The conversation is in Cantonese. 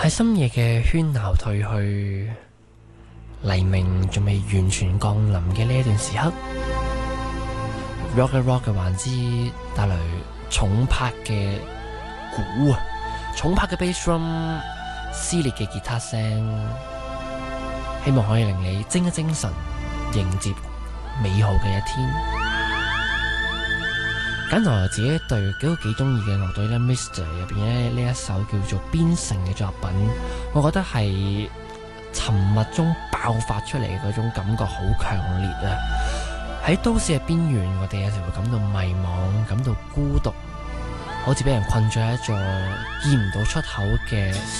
喺深夜嘅喧鬧退去，黎明仲未完全降臨嘅呢一段時刻，rock 嘅 rock 嘅環節帶來重拍嘅鼓啊，重拍嘅 bass drum， 撕裂嘅吉他聲，希望可以令你精一精神，迎接美好嘅一天。揀來自己對幾中意嘅樂隊咧 Mr. 入邊咧呢一首叫做《邊城》嘅作品，我覺得係沉默中爆發出嚟嗰種感覺好強烈啊！喺都市嘅邊緣，我哋有時會感到迷茫，感到孤獨，好似俾人困咗喺一座見唔到出口嘅